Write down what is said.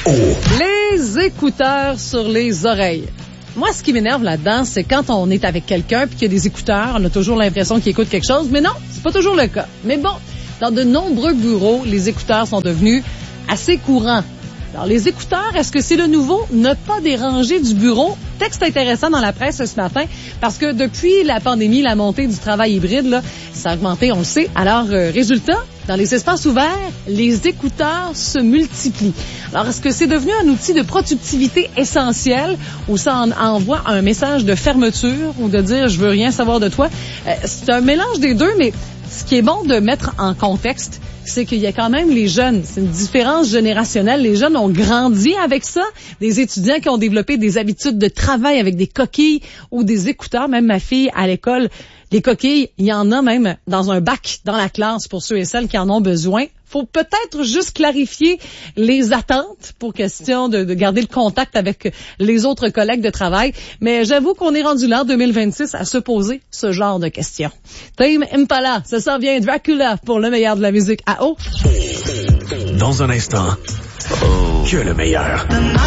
Les écouteurs sur les oreilles. Moi, ce qui m'énerve là-dedans, c'est quand on est avec quelqu'un puis qu'il y a des écouteurs, on a toujours l'impression qu'il écoute quelque chose, mais non, c'est pas toujours le cas. Mais bon, dans de nombreux bureaux, les écouteurs sont devenus assez courants. Alors, les écouteurs, est-ce que c'est le nouveau ne pas déranger du bureau? Texte intéressant dans la presse ce matin, parce que depuis la pandémie, la montée du travail hybride, là, ça a augmenté, on le sait. Alors, résultat, dans les espaces ouverts, les écouteurs se multiplient. Alors, est-ce que c'est devenu un outil de productivité essentiel ou ça envoie un message de fermeture ou de dire « je veux rien savoir de toi ». C'est un mélange des deux, mais ce qui est bon de mettre en contexte, c'est qu'il y a quand même les jeunes. C'est une différence générationnelle. Les jeunes ont grandi avec ça. Des étudiants qui ont développé des habitudes de travail avec des coquilles ou des écouteurs. Même ma fille, à l'école, les coquilles, il y en a même dans un bac dans la classe pour ceux et celles qui en ont besoin. Faut peut-être juste clarifier les attentes pour question de garder le contact avec les autres collègues de travail. Mais j'avoue qu'on est rendu là en 2026 à se poser ce genre de questions. Tame Impala, ça s'en vient Dracula pour le meilleur de la musique à eau. Dans un instant, que le meilleur.